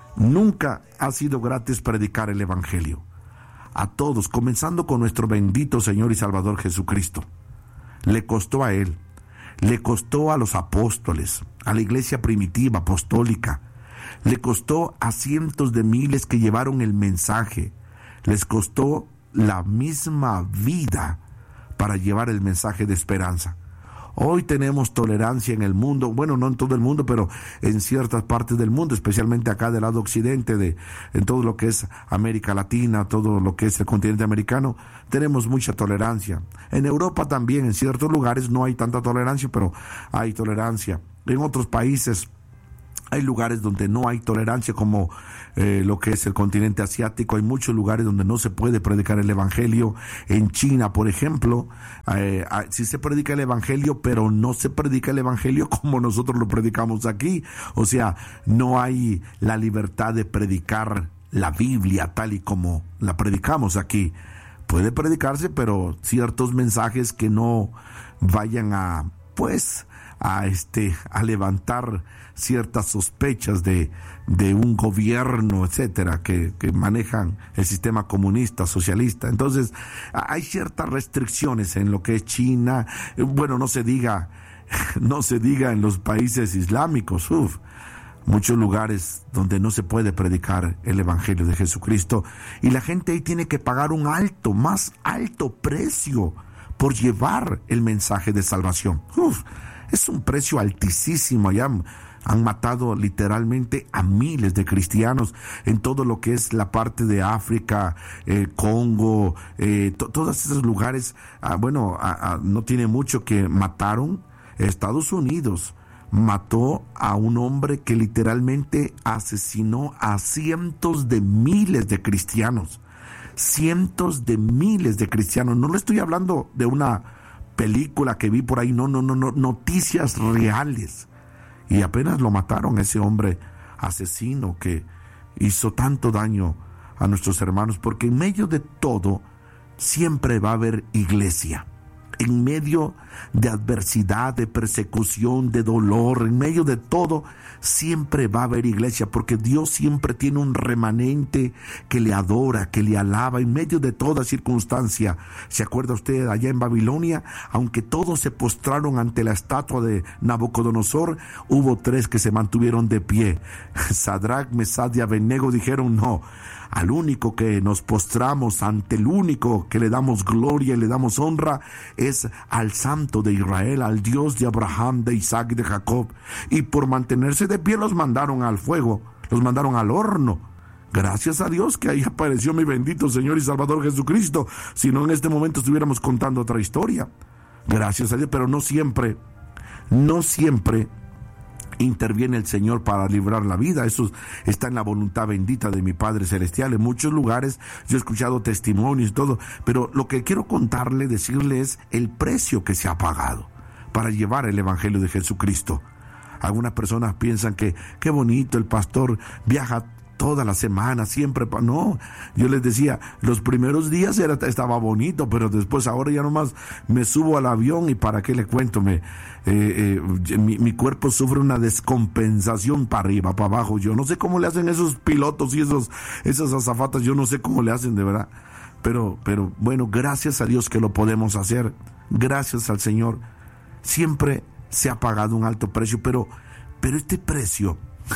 Nunca ha sido gratis predicar el evangelio. A todos, comenzando con nuestro bendito Señor y Salvador Jesucristo. Le costó a Él, le costó a los apóstoles, a la iglesia primitiva, apostólica, le costó a cientos de miles que llevaron el mensaje, les costó la misma vida para llevar el mensaje de esperanza. Hoy tenemos tolerancia en el mundo, bueno, no en todo el mundo, pero en ciertas partes del mundo, especialmente acá del lado occidente, de, en todo lo que es América Latina, todo lo que es el continente americano, tenemos mucha tolerancia. En Europa también, en ciertos lugares no hay tanta tolerancia, pero hay tolerancia. En otros países hay lugares donde no hay tolerancia, como eh, lo que es el continente asiático. Hay muchos lugares donde no se puede predicar el evangelio. En China, por ejemplo, eh, sí se predica el evangelio, pero no se predica el evangelio como nosotros lo predicamos aquí. O sea, no hay la libertad de predicar la Biblia tal y como la predicamos aquí. Puede predicarse, pero ciertos mensajes que no vayan a, pues, a este, a levantar ciertas sospechas de, de un gobierno, etcétera, que, que manejan el sistema comunista, socialista. Entonces, hay ciertas restricciones en lo que es China. Bueno, no se diga, no se diga en los países islámicos, uf, muchos lugares donde no se puede predicar el evangelio de Jesucristo, y la gente ahí tiene que pagar un alto, más alto precio por llevar el mensaje de salvación. Uf, es un precio altísimo. Ya han matado literalmente a miles de cristianos en todo lo que es la parte de África, eh, Congo, eh, to- todos esos lugares. Ah, bueno, ah, ah, no tiene mucho que mataron. Estados Unidos mató a un hombre que literalmente asesinó a cientos de miles de cristianos. Cientos de miles de cristianos. No le estoy hablando de una película que vi por ahí, no, no, no, no, noticias reales. Y apenas lo mataron, ese hombre asesino que hizo tanto daño a nuestros hermanos, porque en medio de todo siempre va a haber iglesia. En medio de adversidad, de persecución, de dolor, en medio de todo, siempre va a haber iglesia, porque Dios siempre tiene un remanente que le adora, que le alaba en medio de toda circunstancia. ¿Se acuerda usted allá en Babilonia? Aunque todos se postraron ante la estatua de Nabucodonosor, hubo tres que se mantuvieron de pie. Sadrach, Mesach y Abednego dijeron no. Al único que nos postramos, ante el único que le damos gloria y le damos honra, es al Santo de Israel, al Dios de Abraham, de Isaac y de Jacob. Y por mantenerse de pie los mandaron al fuego, los mandaron al horno. Gracias a Dios que ahí apareció mi bendito Señor y Salvador Jesucristo. Si no, en este momento estuviéramos contando otra historia. Gracias a Dios, pero no siempre, no siempre interviene el Señor para librar la vida. Eso está en la voluntad bendita de mi Padre Celestial. En muchos lugares yo he escuchado testimonios y todo, pero lo que quiero contarle, decirle es el precio que se ha pagado para llevar el Evangelio de Jesucristo. Algunas personas piensan que qué bonito, el pastor viaja toda la semana, siempre. Pa- no, yo les decía, los primeros días era, estaba bonito, pero después ahora ya nomás me subo al avión y para qué le cuento, me, eh, eh, mi, mi cuerpo sufre una descompensación para arriba, para abajo. Yo no sé cómo le hacen esos pilotos y esos, esas azafatas, yo no sé cómo le hacen de verdad, pero, pero bueno, gracias a Dios que lo podemos hacer, gracias al Señor. Siempre se ha pagado un alto precio, pero, pero este precio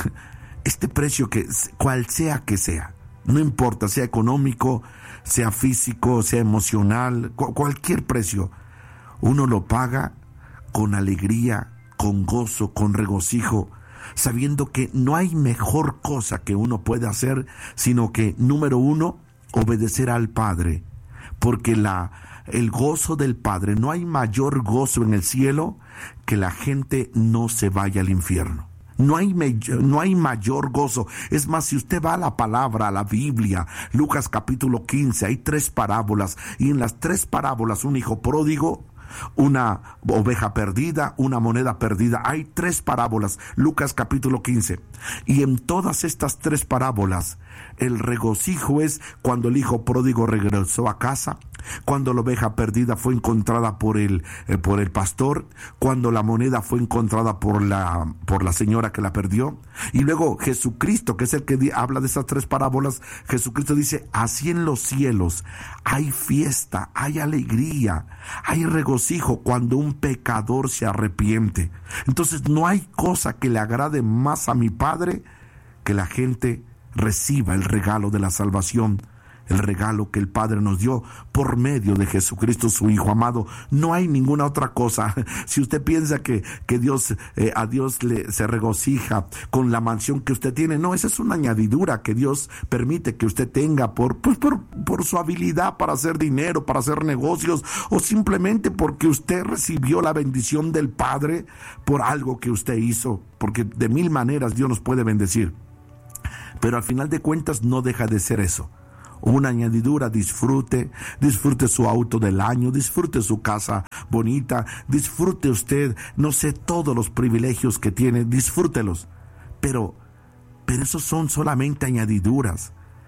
Este precio, que cual sea que sea, no importa, sea económico, sea físico, sea emocional, cu- cualquier precio, uno lo paga con alegría, con gozo, con regocijo, sabiendo que no hay mejor cosa que uno pueda hacer, sino que, número uno, obedecer al Padre, porque la, el gozo del Padre, no hay mayor gozo en el cielo que la gente no se vaya al infierno. No hay, no hay mayor gozo. Es más, si usted va a la palabra, a la Biblia, Lucas capítulo quince, hay tres parábolas, y en las tres parábolas un hijo pródigo, una oveja perdida, una moneda perdida. Hay tres parábolas, Lucas capítulo quince, y en todas estas tres parábolas el regocijo es cuando el hijo pródigo regresó a casa, cuando la oveja perdida fue encontrada por el, eh, por el pastor, cuando la moneda fue encontrada por la, por la señora que la perdió. Y luego Jesucristo, que es el que di, habla de esas tres parábolas, Jesucristo dice, así en los cielos hay fiesta, hay alegría, hay regocijo cuando un pecador se arrepiente. Entonces no hay cosa que le agrade más a mi Padre que la gente reciba el regalo de la salvación, el regalo que el Padre nos dio por medio de Jesucristo, su Hijo amado. No hay ninguna otra cosa. Si usted piensa que, que Dios, eh, a Dios le, se regocija con la mansión que usted tiene, no, esa es una añadidura que Dios permite que usted tenga por, pues por, por su habilidad para hacer dinero, para hacer negocios, o simplemente porque usted recibió la bendición del Padre por algo que usted hizo, porque de mil maneras Dios nos puede bendecir. Pero al final de cuentas no deja de ser eso, una añadidura. Disfrute, disfrute su auto del año, disfrute su casa bonita, disfrute usted, no sé, todos los privilegios que tiene, disfrútelos, pero, pero esos son solamente añadiduras.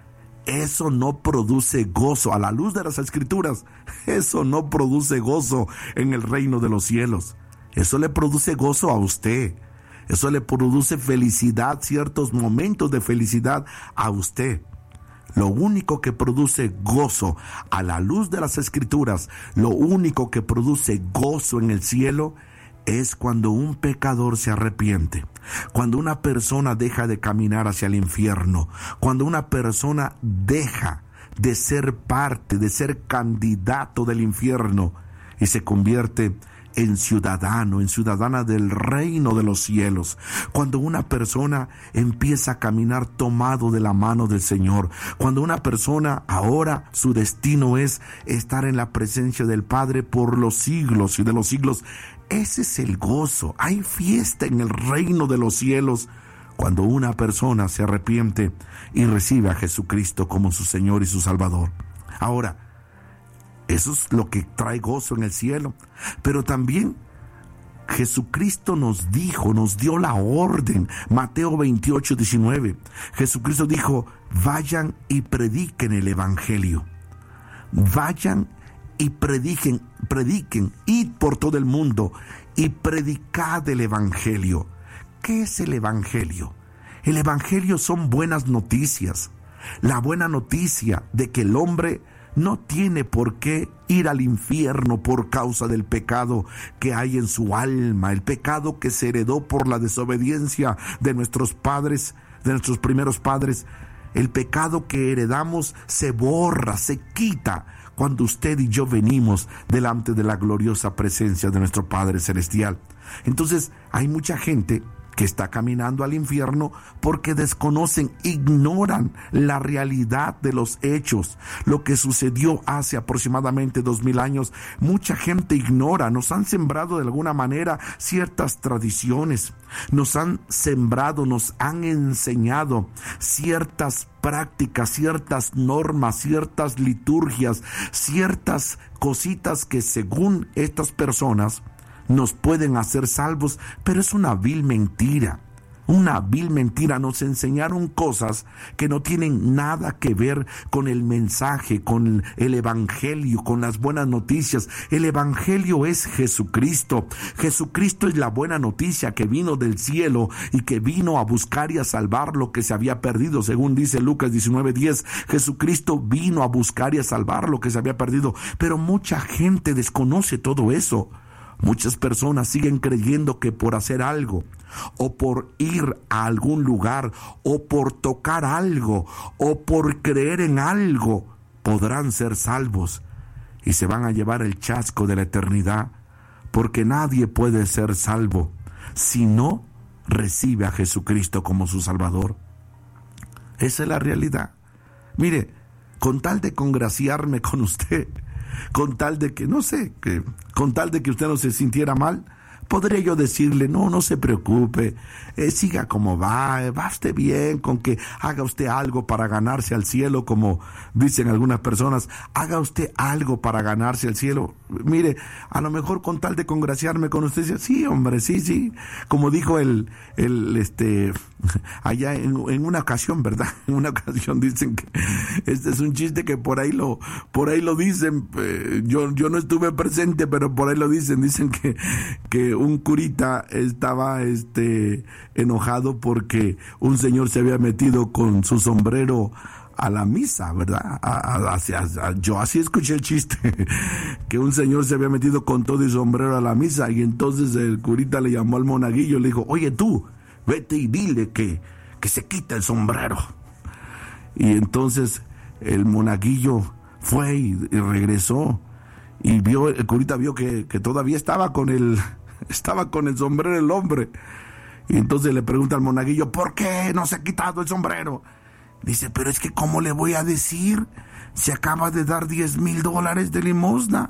Eso no produce gozo a la luz de las Escrituras. Eso no produce gozo en el reino de los cielos. Eso le produce gozo a usted. Eso le produce felicidad, ciertos momentos de felicidad a usted. Lo único que produce gozo a la luz de las Escrituras, lo único que produce gozo en el cielo, es cuando un pecador se arrepiente, cuando una persona deja de caminar hacia el infierno, cuando una persona deja de ser parte, de ser candidato del infierno y se convierte en ciudadano, en ciudadana del reino de los cielos. Cuando una persona empieza a caminar tomado de la mano del Señor, cuando una persona ahora su destino es estar en la presencia del Padre por los siglos y de los siglos. Ese es el gozo. Hay fiesta en el reino de los cielos cuando una persona se arrepiente y recibe a Jesucristo como su Señor y su Salvador. Ahora, eso es lo que trae gozo en el cielo. Pero también Jesucristo nos dijo, nos dio la orden. Mateo veintiocho, diecinueve. Jesucristo dijo, vayan y prediquen el Evangelio. Vayan y prediquen, prediquen, id por todo el mundo y predicad el Evangelio. ¿Qué es el Evangelio? El Evangelio son buenas noticias. La buena noticia de que el hombre no tiene por qué ir al infierno por causa del pecado que hay en su alma, el pecado que se heredó por la desobediencia de nuestros padres, de nuestros primeros padres. El pecado que heredamos se borra, se quita cuando usted y yo venimos delante de la gloriosa presencia de nuestro Padre Celestial. Entonces, hay mucha gente que está caminando al infierno porque desconocen, ignoran la realidad de los hechos, lo que sucedió hace aproximadamente dos mil años. Mucha gente ignora, nos han sembrado de alguna manera ciertas tradiciones, nos han sembrado, nos han enseñado ciertas prácticas, ciertas normas, ciertas liturgias, ciertas cositas que según estas personas nos pueden hacer salvos, pero es una vil mentira, una vil mentira. Nos enseñaron cosas que no tienen nada que ver con el mensaje, con el Evangelio, con las buenas noticias. El Evangelio es Jesucristo. Jesucristo es la buena noticia que vino del cielo y que vino a buscar y a salvar lo que se había perdido, según dice Lucas diecinueve diez. Jesucristo vino a buscar y a salvar lo que se había perdido, pero mucha gente desconoce todo eso. Muchas personas siguen creyendo que por hacer algo, o por ir a algún lugar, o por tocar algo, o por creer en algo, podrán ser salvos y se van a llevar el chasco de la eternidad, porque nadie puede ser salvo si no recibe a Jesucristo como su Salvador. Esa es la realidad. Mire, con tal de congraciarme con usted, con tal de que, no sé, que, con tal de que usted no se sintiera mal, podría yo decirle, no, no se preocupe, eh, siga como va, eh, va usted bien, con que haga usted algo para ganarse al cielo, como dicen algunas personas, haga usted algo para ganarse al cielo. Mire, a lo mejor con tal de congraciarme con usted, dice, sí, hombre, sí, sí, como dijo el, el, este, allá en, en una ocasión, ¿verdad? En una ocasión dicen que, este es un chiste que por ahí lo, por ahí lo dicen, eh, yo, yo no estuve presente, pero por ahí lo dicen, dicen que, que un curita estaba este enojado porque un señor se había metido con su sombrero a la misa, ¿verdad? A, a, a, a, yo así escuché el chiste, que un señor se había metido con todo y sombrero a la misa, y entonces el curita le llamó al monaguillo y le dijo, oye tú, vete y dile que, que se quita el sombrero. Y entonces el monaguillo fue y, y regresó, y vio, el curita vio que, que todavía estaba con el Estaba con el sombrero el hombre. Y entonces le pregunta al monaguillo, ¿por qué no se ha quitado el sombrero? Dice, pero es que ¿cómo le voy a decir? Se acaba de dar diez mil dólares de limosna.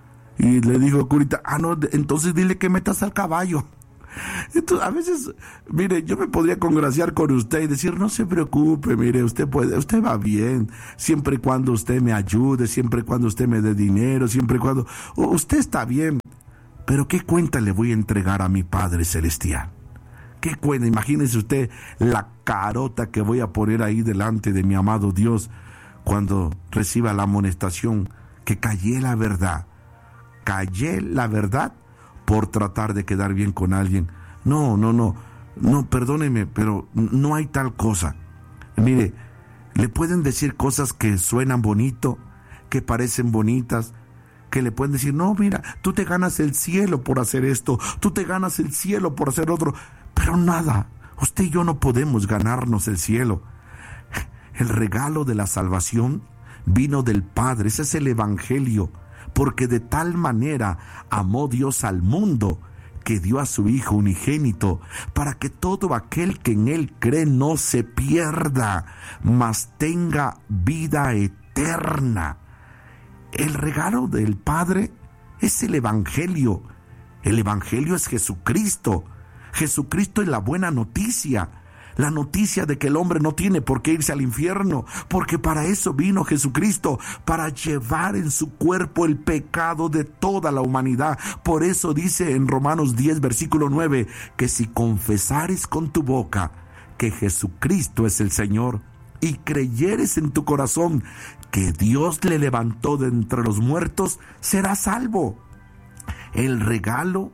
Y le dijo el curita, ah, no, entonces dile que metas al caballo. Entonces, a veces, mire, yo me podría congraciar con usted y decir, no se preocupe, mire, usted puede, usted va bien, siempre y cuando usted me ayude, siempre y cuando usted me dé dinero, siempre y cuando, usted está bien. Pero ¿qué cuenta le voy a entregar a mi Padre Celestial? ¿Qué cuenta? Imagínese usted la carota que voy a poner ahí delante de mi amado Dios cuando reciba la amonestación, que callé la verdad. Callé la verdad por tratar de quedar bien con alguien. No, no, no, no, perdóneme, pero no hay tal cosa. Mire, le pueden decir cosas que suenan bonito, que parecen bonitas, que le pueden decir, no, mira, tú te ganas el cielo por hacer esto, tú te ganas el cielo por hacer otro, pero nada, usted y yo no podemos ganarnos el cielo. El regalo de la salvación vino del Padre, ese es el Evangelio, porque de tal manera amó Dios al mundo, que dio a su Hijo unigénito, para que todo aquel que en Él cree no se pierda, mas tenga vida eterna. El regalo del Padre es el Evangelio. El Evangelio es Jesucristo. Jesucristo es la buena noticia. La noticia de que el hombre no tiene por qué irse al infierno, porque para eso vino Jesucristo, para llevar en su cuerpo el pecado de toda la humanidad. Por eso dice en Romanos diez, versículo nueve, que si confesares con tu boca que Jesucristo es el Señor y creyeres en tu corazón que Dios le levantó de entre los muertos, serás salvo. El regalo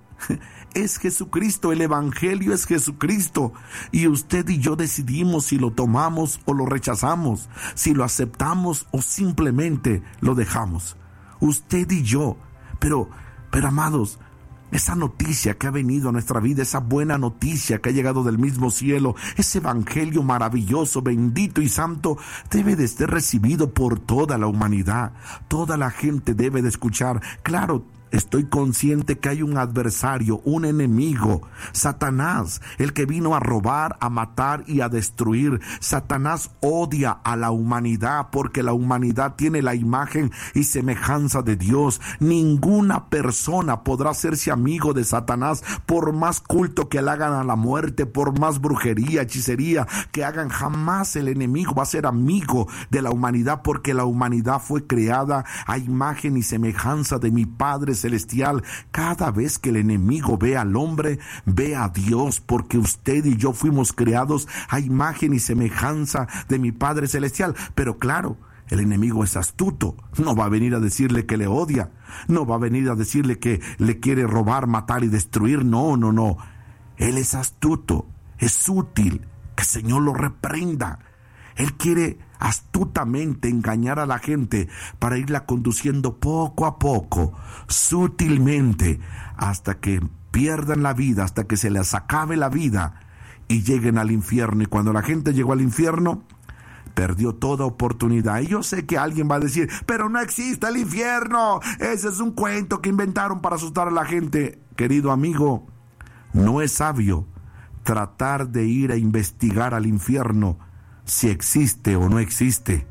es Jesucristo, el evangelio es Jesucristo, y usted y yo decidimos si lo tomamos o lo rechazamos, si lo aceptamos o simplemente lo dejamos. Usted y yo, pero, pero amados, esa noticia que ha venido a nuestra vida, esa buena noticia que ha llegado del mismo cielo, ese evangelio maravilloso, bendito y santo, debe de ser recibido por toda la humanidad. Toda la gente debe de escuchar. Claro, estoy consciente que hay un adversario, un enemigo, Satanás, el que vino a robar, a matar y a destruir. Satanás odia a la humanidad porque la humanidad tiene la imagen y semejanza de Dios. Ninguna persona podrá hacerse amigo de Satanás, por más culto que le hagan a la muerte, por más brujería, hechicería que hagan. Jamás el enemigo va a ser amigo de la humanidad, porque la humanidad fue creada a imagen y semejanza de mi Padre celestial. Cada vez que el enemigo ve al hombre, ve a Dios, porque usted y yo fuimos creados a imagen y semejanza de mi Padre celestial. Pero claro, el enemigo es astuto. No va a venir a decirle que le odia, no va a venir a decirle que le quiere robar, matar y destruir. No, no, no. Él es astuto, es útil. Que el Señor lo reprenda. Él quiere astutamente engañar a la gente para irla conduciendo poco a poco, sutilmente, hasta que pierdan la vida, hasta que se les acabe la vida y lleguen al infierno. Y cuando la gente llegó al infierno, perdió toda oportunidad. Y yo sé que alguien va a decir, pero no existe el infierno, ese es un cuento que inventaron para asustar a la gente. Querido amigo, no es sabio tratar de ir a investigar al infierno si existe o no existe.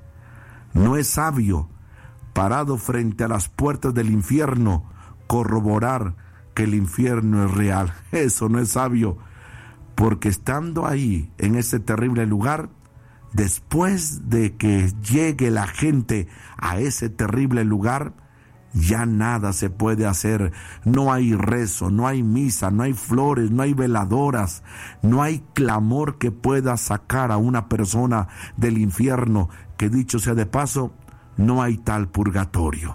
No es sabio, parado frente a las puertas del infierno, corroborar que el infierno es real. Eso no es sabio, porque estando ahí, en ese terrible lugar, después de que llegue la gente a ese terrible lugar, ya nada se puede hacer. No hay rezo, no hay misa, no hay flores, no hay veladoras, no hay clamor que pueda sacar a una persona del infierno, que dicho sea de paso, no hay tal purgatorio.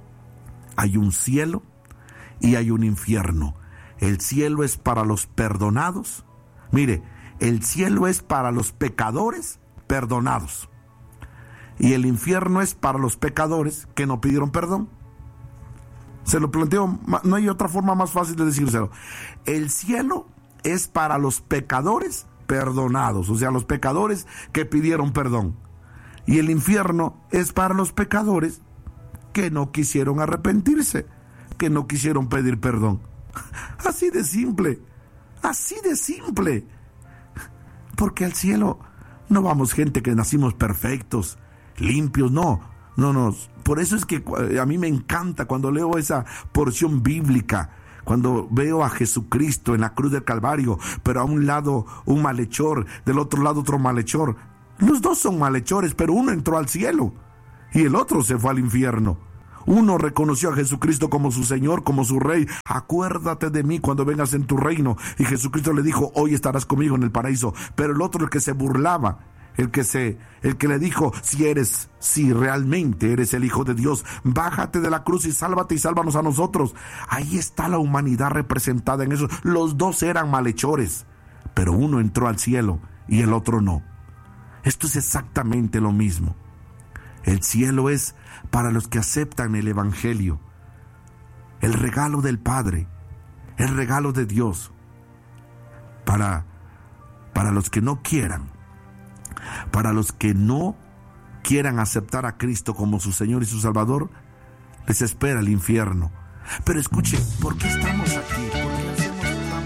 Hay un cielo y hay un infierno. El cielo es para los perdonados. Mire, el cielo es para los pecadores perdonados, y el infierno es para los pecadores que no pidieron perdón. Se lo planteo, no hay otra forma más fácil de decírselo. El cielo es para los pecadores perdonados, o sea, los pecadores que pidieron perdón. Y el infierno es para los pecadores que no quisieron arrepentirse, que no quisieron pedir perdón. Así de simple, así de simple. Porque al cielo no vamos gente que nacimos perfectos, limpios, no. No, no, por eso es que a mí me encanta cuando leo esa porción bíblica, cuando veo a Jesucristo en la cruz del Calvario, pero a un lado un malhechor, del otro lado otro malhechor. Los dos son malhechores, pero uno entró al cielo y el otro se fue al infierno. Uno reconoció a Jesucristo como su Señor, como su Rey. Acuérdate de mí cuando vengas en tu reino. Y Jesucristo le dijo, hoy estarás conmigo en el paraíso. Pero el otro, el que se burlaba, El que se, el que le dijo, si eres, si realmente eres el Hijo de Dios, bájate de la cruz y sálvate y sálvanos a nosotros. Ahí está la humanidad representada en eso. Los dos eran malhechores, pero uno entró al cielo y el otro no. Esto es exactamente lo mismo. El cielo es para los que aceptan el evangelio, el regalo del Padre, el regalo de Dios. Para, para los que no quieran, para los que no quieran aceptar a Cristo como su Señor y su Salvador, les espera el infierno. Pero escuche, ¿por qué estamos aquí? ¿Por qué hacemos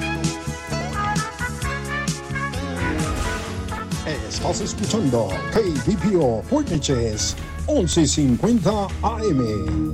tanto? Estás escuchando K B P O Portneches once cincuenta A M.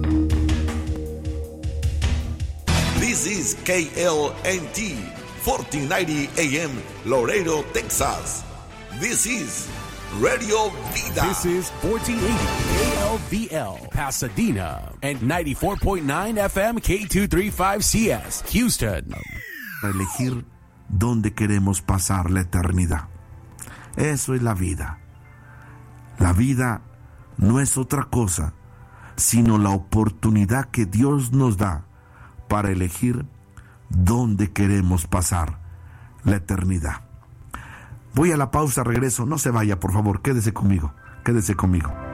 This is K L N T fourteen ninety A M Laredo, Texas. This is Radio Vida. This is fourteen eighty K L V L Pasadena and ninety-four point nine F M K two thirty-five C S Houston. Para elegir dónde queremos pasar la eternidad. Eso es la vida. La vida no es otra cosa sino la oportunidad que Dios nos da para elegir dónde queremos pasar la eternidad. Voy a la pausa, regreso. No se vaya, por favor, quédese conmigo, quédese conmigo.